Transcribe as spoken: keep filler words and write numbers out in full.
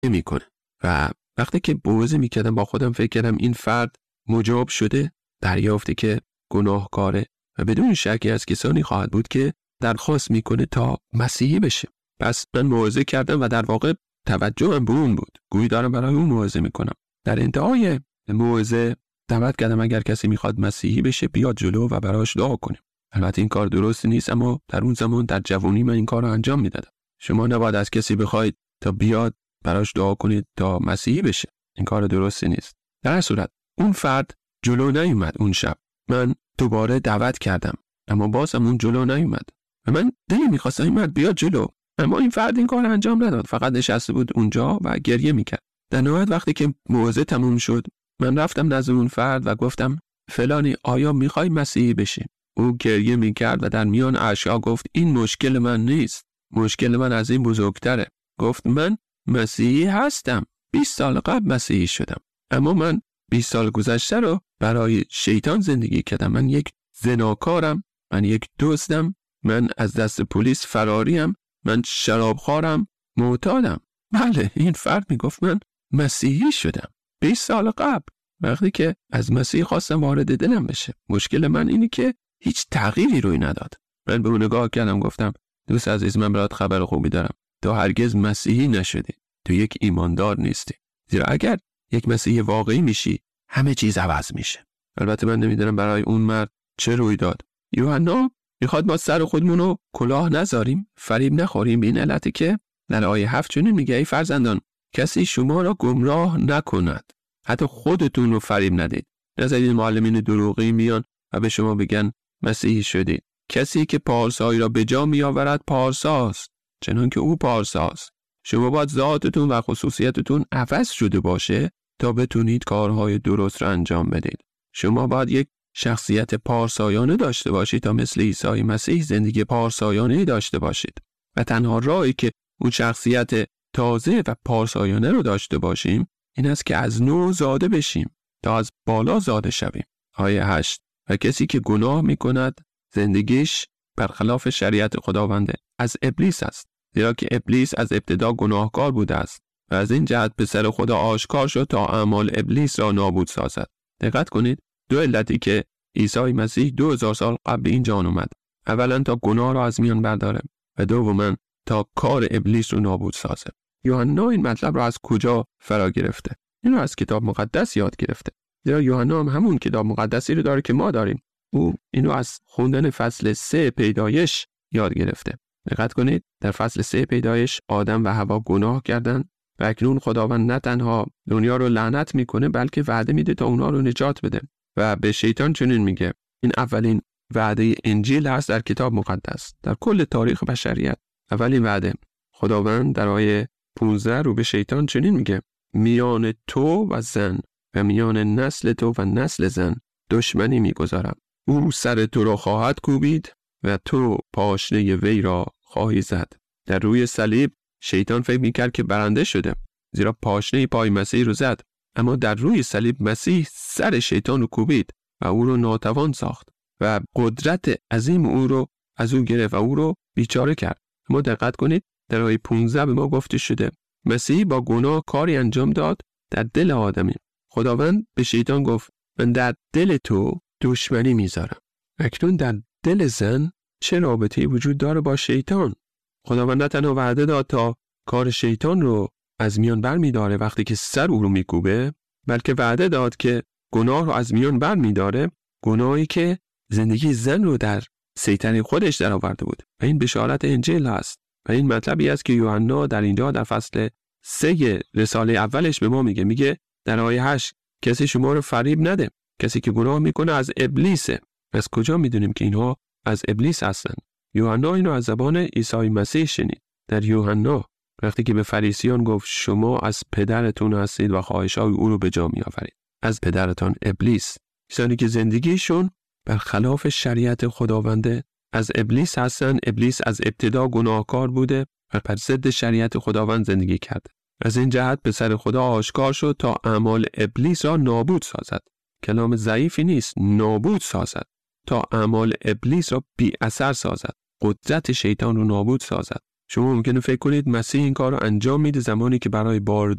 نمیکنه. و وقتی که موعظه میکردم با خودم فکر کردم این فرد مجاب شده، دریافته که گناهکاره و بدون شکی از کسانی خواهد بود که درخواست میکنه تا مسیحی بشه. پس من موعظه کردم و در واقع توجهم به اون بود، گویی دارم برای اون موعظه میکنم. در انتهای موعظه دعوت کردم اگر کسی میخواد مسیحی بشه بیاد جلو و براش دعا کنیم. البته این کار درست نیست، اما در اون زمان در جوانی من این کار رو انجام میدادم. شما نباید از کسی بخواید تا بیاد براش دعا کنید تا مسیحی بشه، این کار درست نیست. در هر صورت اون فرد جلو نیومد. اون شب من دوباره دعوت کردم اما بازم اون جلو نیومد و من دلی می‌خواستم این مرد بیاد جلو، اما این فرد این کار انجام نداد، فقط نشسته بود اونجا و گریه میکرد. در نهایت وقتی که موعظه تموم شد من رفتم نزد اون فرد و گفتم فلانی آیا میخوای مسیحی بشی؟ او گریه میکرد و در میان اشک‌ها گفت این مشکل من نیست، مشکل من از این بزرگتره. گفت من مسیحی هستم، بیست سال قبل مسیحی شدم، اما من بیست سال گذشته رو برای شیطان زندگی کردم. من یک زناکارم، من یک دزدم، من از دست پلیس فراریم، من شرابخوارم، معتادم. بله، این فرد میگفت من مسیحی شدم بیست سال قبل، وقتی که از مسیح خواستم وارد دلم بشه. مشکل من اینه که هیچ تغییری روی نداد. من به اون نگاه کردم گفتم دوست عزیز، من برات خبر خوبی دارم، تو هرگز مسیحی نشدی، تو یک ایماندار نیستی. زیرا اگر یک مسیحی واقعی میشی همه چیز عوض میشه. البته من نمیدونم برای اون مرد چه روی داد. یوحنا میخواد ما سر خودمونو کلاه نذاریم، فریب نخوریم. به این علته که در آیه هفت چنین میگه ای فرزندان کسی شما را گمراه نکند، حتی خودتون رو فریب ندید. نذارید معلمین دروغی میان و به شما بگن مسیحی شدید. کسی که پارسایی را به جا میآورد پارساست چنان که او پارساست. شما باید ذاتتون و خصوصیتتون عوض شده باشه تا بتونید کارهای درست را انجام بدید. شما باید یک شخصیت پارسایانه داشته باشید تا مثل عیسی مسیح زندگی پارسایانه داشته باشید. و تنها راهی که اون شخصیت تازه و پارسایانه رو داشته باشیم این است که از نو زاده بشیم تا از بالا زاده شویم. آیه هشت و کسی که گناه می کند زندگیش برخلاف شریعت خداونده از ابلیس است، زیرا که ابلیس از ابتدا گناهکار بوده است و از این جهت پسر خدا آشکار شد تا اعمال ابلیس را نابود سازد. دقت کنید، دو علتی که عیسی مسیح دو هزار سال قبل این جهان اومد، اولا تا گناه را از میان برداره و دوما تا کار ابلیس رو نابود سازه. یوحنا این مطلب را از کجا فرا گرفته؟ این را از کتاب مقدس یاد گرفته. زیرا یوحنا هم همون کتاب مقدسی رو داره که ما داریم. او اینو از خوندن فصل سه پیدایش یاد گرفته. دقت کنید، در فصل سه پیدایش آدم و حوا گناه کردند و اکنون خداوند نه تنها دنیا رو لعنت میکنه بلکه وعده میده تا اونا رو نجات بده و به شیطان چنین میگه. این اولین وعده انجیل هست در کتاب مقدس، در کل تاریخ بشریت. اولین وعده خداوند در آیه پانزده رو به شیطان چنین میگه میان تو و زن و میان نسل تو و نسل زن دشمنی میگذارم، او سر تو را خواهد کوبید و تو پاشنه وی را خواهی زد. در روی صلیب شیطان فکر میکرد که برنده شده، زیرا پاشنه پای مسیح رو زد، اما در روی صلیب مسیح سر شیطان رو کوبید و او رو ناتوان ساخت و قدرت عظیم او رو از او گرفت و او رو بیچاره کرد. اما دقت کنید، در آیه پانزده به ما گفته شده مسیح با گناه کاری انجام داد در دل آدمی. خداوند به شیطان گفت من در دل تو دشمنی میذارم. اکنون در دل زن چه رابطه‌ای وجود داره با شیطان؟ خداوند نه تنها وعده داد تا کار شیطان رو از میان بر می داره وقتی که سر او رو میکوبه، بلکه وعده داد که گناه رو از میان بر می داره، گناهی که زندگی زن رو در سیطره خودش در آورده بود. و این بشارت انجیل است و این مطلبی است که یوحنا در اینجا در فصل سه رساله اولش به ما میگه. میگه در آیه هشت کسی شما رو فریب نده، کسی که گناه میکنه از ابلیسه. از کجا میدونیم که اینها از ابلیس هستن؟ یوحنا اینو از زبان عیسی مسیح شنید. در یوحنا وقتی که به فریسیان گفت شما از پدرتون هستید و خواهش‌های او رو به جا میآورید، از پدرتان ابلیس. کسانی که زندگیشون برخلاف شریعت خداونده از ابلیس هستن. ابلیس از ابتدا گناهکار بوده و بر ضد شریعت خداوند زندگی کرده. از این جهت پسر خدا آشکار شد تا اعمال ابلیس را نابود سازد. کلام ضعیفی نیست، نابود سازد، تا اعمال ابلیس را بی اثر سازد، قدرت شیطان رو نابود سازد. شما ممکنه فکر کنید مسیح این کار رو انجام میده زمانی که برای بار